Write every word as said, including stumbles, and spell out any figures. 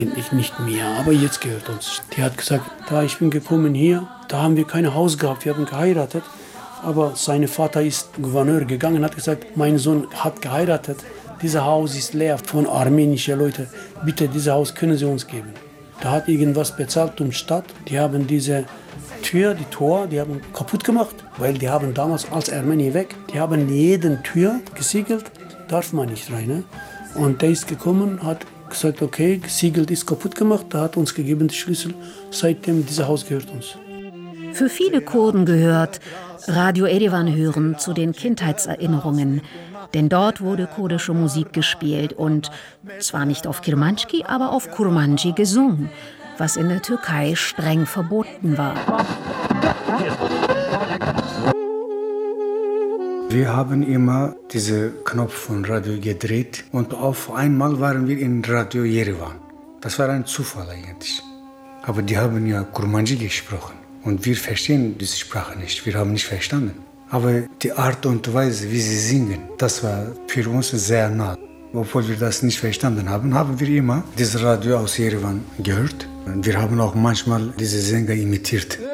Ich nicht mehr, aber jetzt gehört uns. Die hat gesagt, da ich bin gekommen hier, da haben wir kein Haus gehabt, wir haben geheiratet. Aber sein Vater ist Gouverneur gegangen, hat gesagt, mein Sohn hat geheiratet. Dieses Haus ist leer von armenischen Leuten. Bitte, dieses Haus können Sie uns geben. Da hat irgendwas bezahlt um Stadt. Die haben diese Tür, die Tor, die haben kaputt gemacht, weil die haben damals als Armenier weg, die haben jede Tür gesiegelt, darf man nicht rein. Ne? Und der ist gekommen, hat gesagt, okay, gesiegelt ist kaputt gemacht, da hat uns gegeben die Schlüssel, seitdem dieses Haus gehört uns. Für viele Kurden gehört Radio Erivan hören zu den Kindheitserinnerungen. Denn dort wurde kurdische Musik gespielt und zwar nicht auf Kirmanski, aber auf Kurmanji gesungen, was in der Türkei streng verboten war. Wir haben immer diesen Knopf von Radio gedreht und auf einmal waren wir in Radio Yerevan. Das war ein Zufall eigentlich. Aber die haben ja Kurmanji gesprochen und wir verstehen diese Sprache nicht, wir haben nicht verstanden. Aber die Art und Weise, wie sie singen, das war für uns sehr nah. Obwohl wir das nicht verstanden haben, haben wir immer dieses Radio aus Yerevan gehört. Wir haben auch manchmal diese Sänger imitiert.